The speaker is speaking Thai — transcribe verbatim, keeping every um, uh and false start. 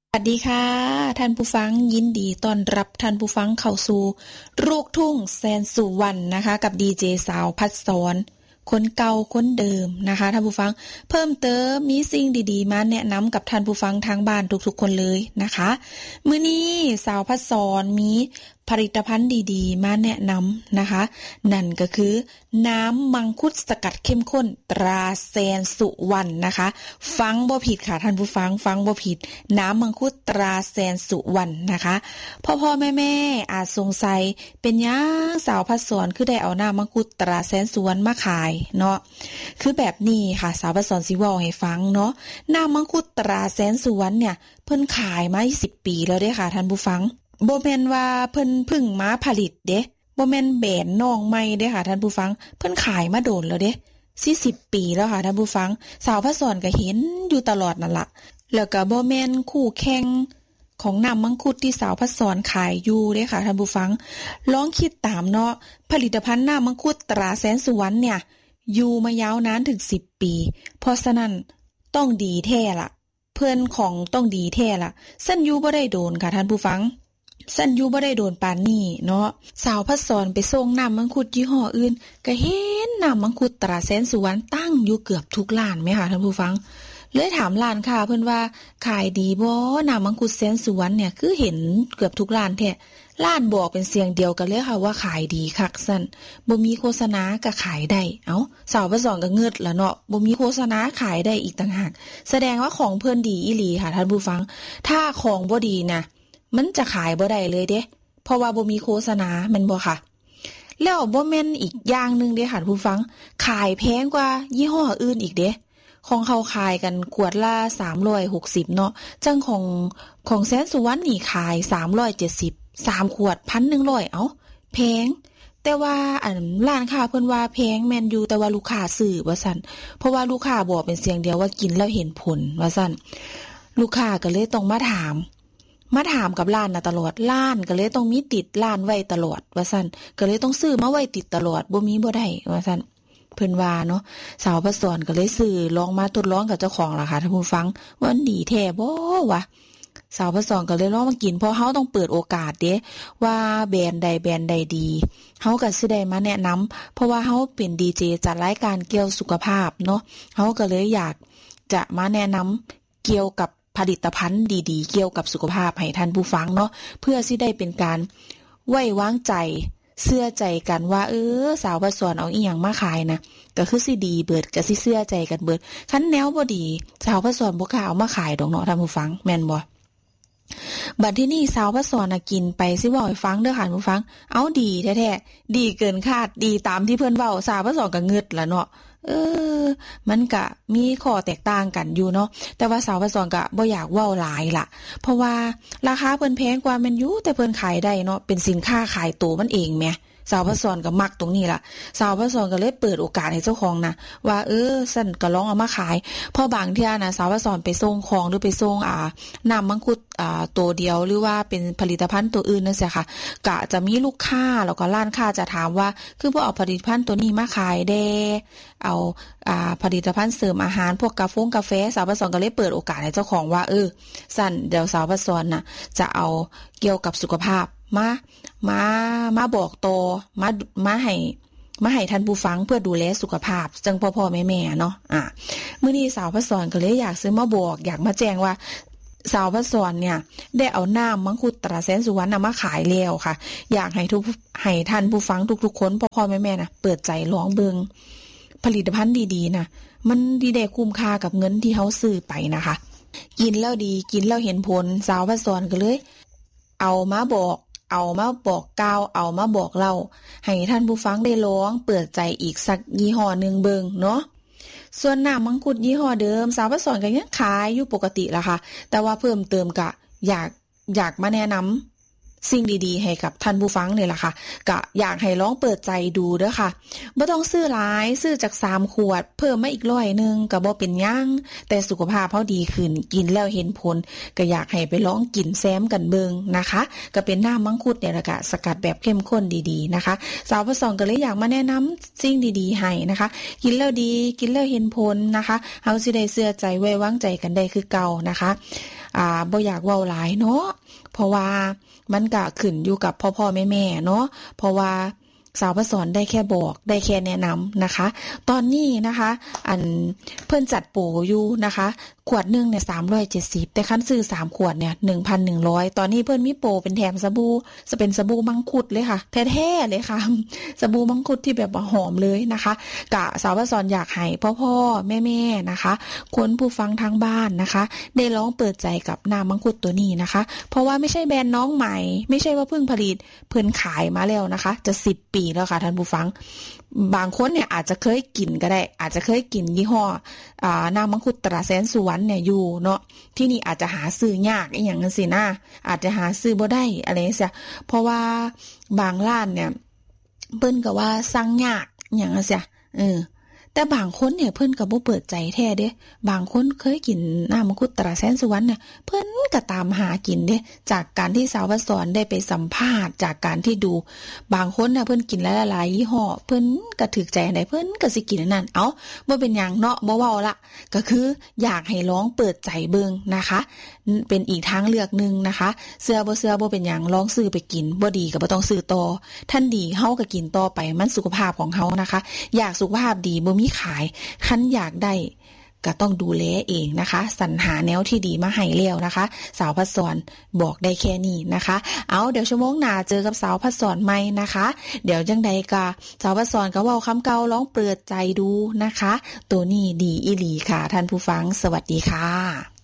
สวัสดีค่ะท่านผู้ฟังยินดีต้อนรับท่านผู้ฟังเข้าสู่ลูกทุ่งแสนสุวรรณนะคะกับดีเจสาวพัดสอนคนเก่าคนเดิมนะคะท่านผู้ฟังเพิ่มเติมมีสิ่งดีๆมาแนะนำกับท่านผู้ฟังทางบ้านทุกๆคนเลยนะคะมื้อนี้สาวพัดสอนมีผลิตภัณฑ์ดีๆมาแนะนำนะคะนั่นก็คือน้ำมังคุดสกัดเข้มข้นตราแสนสุวรรณนะคะฟังบ่ผิดค่ะท่านผู้ฟังฟังบ่ผิดน้ำมังคุดตราแสนสุวรรณนะคะพ่อพ่อแม่แม่อาจสงสัยเป็นยังสาวพัดสอนคือได้เอาน้ำมังคุดตราแสนสุวรรณมาขายเนาะคือแบบนี้ค่ะสาวพัดสอนสิเว้าให้ฟังเนาะน้ำมังคุดตราแสนสุวรรณเนี่ยเพิ่นขายมายี่สิบปีแล้วเด้ค่ะท่านผู้ฟังบ่แม่นว่าเพิ่นเพิ่งมาผลิตเด้บ่แม่นแบรนด์น้องใหม่เด้ค่ะท่านผู้ฟังเพิ่นขายมาโดนแล้วเด้สี่สิบปีแล้วค่ะท่านผู้ฟังสาวพัดสอนก็เห็นอยู่ตลอดนั่นล่ะแล้วก็บ่แม่นคู่แข่งของน้ำมังคุดที่สาวพัดสอนขายอยู่เด้ค่ะท่านผู้ฟังลองคิดตามเนาะผลิตภัณฑ์น้ำมังคุดตราแสนสุวรรณเนี่ยอยู่มายาวนานถึงสิบปีเพราะฉะนั้นต้องดีแท้ล่ะเพิ่นของต้องดีแท้ล่ะสั้นอยู่บ่ได้โดนค่ะท่านผู้ฟังสั้นอยู่บ่ได้โดนปานนี้เนาะสาวพัดสอนไปส่งน้ำมังคุดยี่ห้ออื่นก็เห็นน้ำมังคุดตราแสนสุวรรณตั้งอยู่เกือบทุกร้านไหมคะท่านผู้ฟังเลยถามร้านค้าเพิ่นว่าขายดีบ่น้ำมังคุดแสนสุวรรณเนี่ยคือเห็นเกือบทุกร้านแท้ร้านบอกเป็นเสียงเดียวกันเลยค่ะว่าขายดีคักซั่นบ่มีโฆษณาก็ขายได้เอ้าสาวพัดสอนก็เงิดละเนาะบ่มีโฆษณาขายได้อีกต่างหากแสดงว่าของเพิ่นดีอีหลีค่ะท่านผู้ฟังถ้าของบ่ดีนะมันจะขายบ่ได้เลยเด้เพราะว่าบ่มีโฆษณาแม่นบ่ค่ะแล้วบ่แม่นอีกอย่างนึงเด้ค่ะผู้ฟังขายแพงกว่ายี่ห้ออื่นอีกเด้ของเขาขายกันขวดละสามร้อยหกสิบเนาะจังของของแสนสุวรรณนี่ขายสามร้อยเจ็ดสิบ สามขวด หนึ่งพันหนึ่งร้อย เอ้าแพงแต่ว่าอันร้านค้าเพิ่นว่าแพงแม่นอยู่แต่ว่าลูกค้าซื้อว่าซั่นเพราะว่าลูกค้าบอกเป็นเสียงเดียวว่ากินแล้วเห็นผลว่าซั่นลูกค้าก็เลยต้องมาถามมาถามกับร้านน่ะตลอดร้านก็เลยต้องมีติดร้านไว้ตลอดว่าซั่นก็เลยต้องซื้อมาไว้ติดตลอดบ่มีบ่ได้ว่าซั่นเพิ่นว่าเนาะสาวพัดสอนก็เลยซื้อลองมาทดลองกับเจ้าของล่ะค่ะท่านผู้ฟังว่ามันดีแท้บ่วะสาวพัดสอนก็เลยลองมากินเพราะเฮาต้องเปิดโอกาสเด้ว่าแบรนด์ใดแบรนด์ใดดีเฮาก็สิได้มาแนะนำเพราะว่าเฮาเป็นดีเจจัดรายการเกี่ยวสุขภาพเนาะเฮาก็เลยอยากจะมาแนะนำเกี่ยวกับผลิตภัณฑ์ดีๆเกี่ยวกับสุขภาพให้ท่านผู้ฟังเนาะเพื่อสิได้เป็นการไว้วางใจเชื่อใจกันว่าเออสาวพัดสอนเอาอีหยังมาขายนะก็คือสิดีเบิดก็สิเชื่อใจกันเบิดคันแนวบ่ดีสาวพัดสอนบ่กล้าเอามาขายดอกเนาะท่านผู้ฟังแม่นบ่บัดที่นี่สาวพัดสอนน่ะกินไปสิเว้าให้ฟังเด้อค่ะผู้ฟังเอาดีแท้ๆดีเกินคาดดีตามที่เพิ่นเว้าสาวพัดสอนก็งึดล่ะเนาะเออมันก็มีข้อแตกต่างกันอยู่เนาะแต่ว่าสาวพัดสอนก็บ่อยากเว้าหลายล่ะเพราะว่าราคาเพิ่นแพงกว่าแม่นอยู่แต่เพิ่นขายได้เนาะเป็นสินค้าขายตัวมันเองแหมสาวพัดสอนก็มักตรงนี้ล่ะสาวพัดสอนก็เลยเปิดโอกาสให้เจ้าของนะว่าเออซั่นก็ลองเอามาขายเพราะบางเที่ยนะสาวพัดสอนไปส่งของหรือไปส่งอ่าน้ำมังคุดอ่าตัวเดียวหรือว่าเป็นผลิตภัณฑ์ตัวอื่นนั่นสิค่ะก็จะมีลูกค้าแล้วก็ร้านค้าจะถามว่าคือบ่เอาผลิตภัณฑ์ตัวนี้มาขายเด้เอาอ่าผลิตภัณฑ์เสริมอาหารพวกกาแฟกาแฟสาวพัดสอนก็เลยเปิดโอกาสให้เจ้าของว่าเออซั่นเดี๋ยวสาวพัดสอนน่ะจะเอาเกี่ยวกับสุขภาพมามามาบอกโตมามาให้มาให้ท่านผู้ฟังเพื่อดูแลสุขภาพจังพ่อๆแม่ๆเนาะอ่ะมื้อนี้สาวพัดสอนก็เลยอยากซื้อมาบอกอยากมาแจ้งว่าสาวพัดสอนเนี่ยได้เอาน้ำมังคุดตราแสนสุวรรณมาขายแล้วค่ะอยากให้ทุกให้ท่านผู้ฟังทุกๆคนพ่อๆแม่ๆนะเปิดใจลองเบิ่งผลิตภัณฑ์ดีๆนะมันดีได้คุ้มค่ากับเงินที่เฮาซื้อไปนะคะกินแล้วดีกินแล้วเห็นผลสาวพัดสอนก็เลยเอามาบอกเอามาบอกกล่าวเอามาบอกเล่าให้ท่านผู้ฟังได้ลองเปิดใจอีกสักยี่ห้อนึงเบิ่งเนาะส่วนน้ำมังคุดยี่ห้อเดิมสาวพัดสอนก็ยังขายอยู่ปกติล่ะค่ะแต่ว่าเพิ่มเติมก็อยากอยากมาแนะนำสิ่งดีๆให้กับท่านผู้ฟังนี่แหละค่ะก็อยากให้ลองเปิดใจดูเด้อค่ะบ่ต้องซื้อหลายซื้อจากสามขวดเพิ่มมาอีกร้อยนึงก็บ่เป็นหยังแต่สุขภาพเฮาดีขึ้นกินแล้วเห็นผลก็อยากให้ไปลองกินแซมกันเบิ่งนะคะก็เป็นน้ำมังคุดเนี่ยแหละค่ะสกัดแบบเข้มข้นดีๆนะคะสาวพัดสอนก็เลยอยากมาแนะนำสิ่งดีๆให้นะคะกินแล้วดีกินแล้วเห็นผลนะคะเฮาสิได้เชื่อใจไว้วางใจกันได้คือเก่านะคะอ่าบ่อยากเว้าหลายเนาะเพราะว่ามันก็ขึ้นอยู่กับพ่อๆแม่ๆเนาะเพราะว่าสาวพสอนได้แค่บอกได้แค่แนะนำนะคะตอนนี้นะคะอันเพิ่นจัดโปรอยู่นะคะขวดนึงเนี่ยสามร้อยเจ็ดสิบแต่คันซื้อสามขวดเนี่ย หนึ่งพันหนึ่งร้อย ตอนนี้เพิ่นมีโปรเป็นแถมสบู่จะเป็นสบู่มังคุดเลยค่ะแท้ๆเลยค่ะสบู่มังคุดที่แบบว่าหอมเลยนะคะกะสาวพสอนอยากให้พ่อๆแม่ๆนะคะคนผู้ฟังทางบ้านนะคะได้ลองเปิดใจกับน้ำมังคุดตัวนี้นะคะเพราะว่าไม่ใช่แบรนด์น้องใหม่ไม่ใช่ว่าเพิ่งผลิตเพิ่นขายมาแล้วนะคะจะสิบปีแล้วค่ะท่านผู้ฟังบางคนเนี่ยอาจจะเคยกินก็ได้อาจจะเคยกินยี่ห้ออ่าน้ำมังคุดตราแสนสุวรรณเนี่ยอยู่เนาะที่นี่อาจจะหาซื้อยากอีหยังจังซี่นะอาจจะหาซื้อบ่ได้อะไรจังซี่เพราะว่าบางร้านเนี่ยเพิ่นก็ว่าสั่งยากอีหยังจังซี่เออแต่บางคนเนี่ยเพิ่นก็บ่เปิดใจแท้เด้บางคนเคยกินน้ำมังคุดตราแสนสุวรรณเนี่ยเพิ่นก็ตามหากินเด้จากการที่สาวสอนได้ไปสัมภาษณ์จากการที่ดูบางคนน่ะเพิ่นกินหลายๆยี่ห้อเพิ่นก็ถูกใจอันใดเพิ่นก็สิกินอันนั้นเอ้าบ่เป็นหยังเนาะบ่เว้าละก็คืออยากให้ลองเปิดใจเบิ่งนะคะเป็นอีกทางเลือกนึงนะคะเสื้อบ่เสื้อบ่เป็นหยังลองซื้อไปกินบ่ดีก็บ่ต้องซื้อต่อท่านดีเฮาก็กินต่อไปมันสุขภาพของเฮานะคะอยากสุขภาพดีบ่มีขายคันอยากได้ก็ต้องดูแลเองนะคะสรรหาแนวที่ดีมาให้แล้วนะคะสาวพัดสอนบอกได้แค่นี้นะคะเอาเดี๋ยวชั่วโมงหน้าเจอกับสาวพัดสอนใหม่นะคะเดี๋ยวจังใดก็สาวพัดสอนก็เว้าคำเก่าลองเปิดใจดูนะคะตัวนี้ดีอีหลีค่ะท่านผู้ฟังสวัสดีค่ะ